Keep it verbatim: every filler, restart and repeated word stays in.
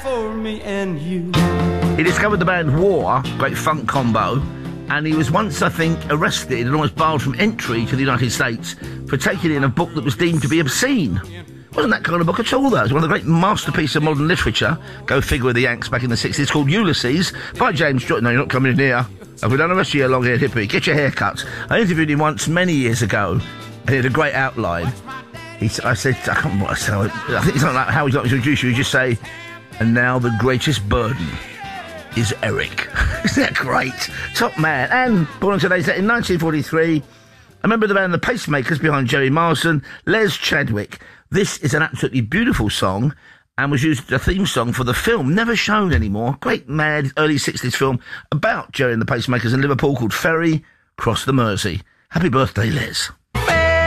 for me and you. He discovered the band War, great funk combo, and he was once, I think, arrested and almost barred from entry to the United States for taking in a book that was deemed to be obscene. Wasn't that kind of book at all, though. It was one of the great masterpieces of modern literature, go figure with the Yanks back in the sixties, called Ulysses, by James Joyce. No, you're not coming in here. Have we done the rest of your long-haired hippie? Get your hair cut. I interviewed him once many years ago, and he had a great outline. He, I said, I can't remember what I said. I think it's not like how he'd like to introduce you. You just say, and now the greatest burden is Eric. Isn't that great? Top man. And born on today's date in nineteen forty-three, a member of the band The Pacemakers behind Jerry Marsden, Les Chadwick. This is an absolutely beautiful song and was used as a theme song for the film, never shown anymore. Great, mad, early sixties film about Jerry and the Pacemakers in Liverpool called Ferry Cross the Mersey. Happy birthday, Les.